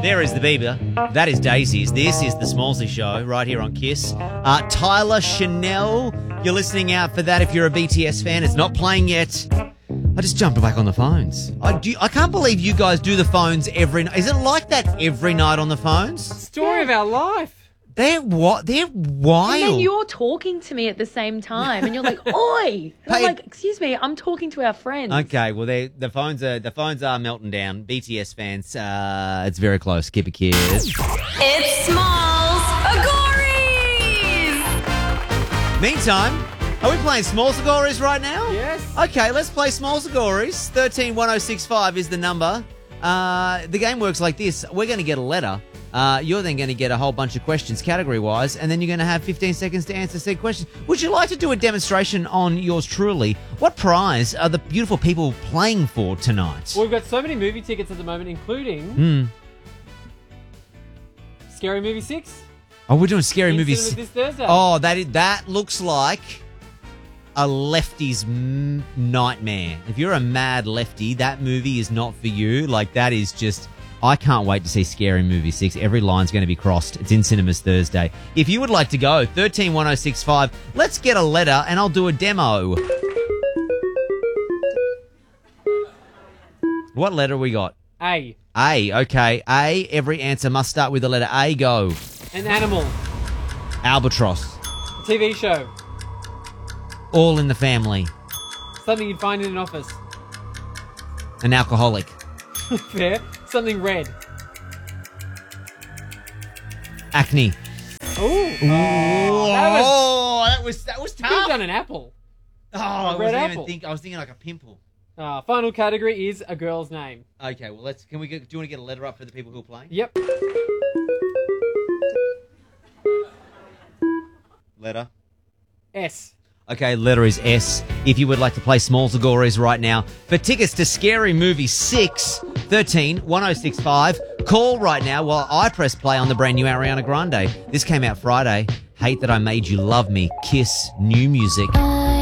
There is the Bieber. That is Daisy's. This is the Smallsy Show right here on Kiss. Tyler Chanel, you're listening out for that if you're a BTS fan. It's not playing yet. I just jumped back on the phones. I can't believe you guys do the phones every night. Is it like that every night on the phones? Story of our life. They're what? They're wild. And then you're talking to me at the same time, and you're like, "Oi!" And I'm like, "Excuse me, I'm talking to our friends." Okay, well, the phones are melting down. BTS fans, it's very close. Keep it kids. It's Smalls Agories! Meantime, are we playing Smalls Agories right now? Yes. Okay, let's play Smalls Agories. 131065 is the number. The game works like this. We're going to get a letter. You're then going to get a whole bunch of questions category-wise, and then you're going to have 15 seconds to answer said question. Would you like to do a demonstration on yours truly? What prize are the beautiful people playing for tonight? Well, we've got so many movie tickets at the moment, including Scary Movie 6. Oh, we're doing Scary Movie 6 this Thursday. Oh, that looks like a lefty's nightmare. If you're a mad lefty, that movie is not for you. Like, that is just... I can't wait to see Scary Movie 6. Every line's going to be crossed. It's in cinemas Thursday. If you would like to go, 131065, let's get a letter and I'll do a demo. What letter we got? A. A, okay. A, every answer must start with the letter A. Go. An animal. Albatross. A TV show. All in the Family. Something you'd find in an office. An alcoholic. Fair. Something red. Acne. Ooh. That was You could have tough. done an apple. I red was apple. thinking like a pimple. Final category is a girl's name. Okay, well do you want to get a letter up for the people who are playing? Yep. Letter. S. Okay, letter is S. If you would like to play Smalls Agories right now for tickets to Scary Movie 6, 131065, call right now while I press play on the brand new Ariana Grande. This came out Friday. Hate That I Made You Love Me. Kiss new music.